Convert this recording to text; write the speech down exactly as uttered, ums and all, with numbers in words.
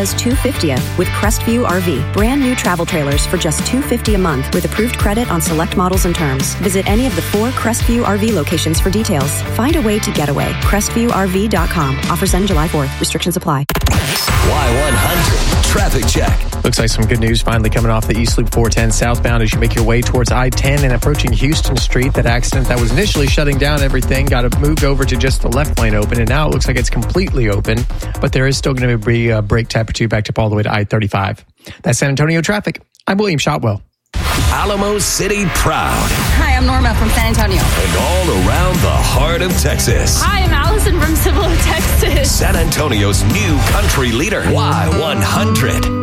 Says two hundred fiftieth with Crestview R V. Brand new travel trailers for just two hundred fifty dollars a month with approved credit on select models and terms. Visit any of the four Crestview R V locations for details. Find a way to get away. Crestview R V dot com. Offers end July fourth. Restrictions apply. Y one hundred Traffic Check. Looks like some good news finally coming off the East Loop four ten southbound as you make your way towards I ten and approaching Houston Street. That accident that was initially shutting down everything got moved over to just the left lane open, and now it looks like it's completely open, but there is still going to be a brake tap or two backed up all the way to I thirty-five. That's San Antonio traffic. I'm William Shotwell. Alamo City proud. Hi, I'm Norma from San Antonio. And all around the heart of Texas. Hi, I'm Allison from Cibolo, Texas. San Antonio's new country leader, Y one hundred.